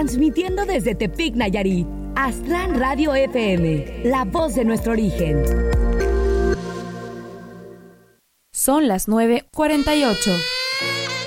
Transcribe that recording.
transmitiendo desde Tepic, Nayarit. Aztlán Radio FM, la voz de nuestro origen. Son las 9:48.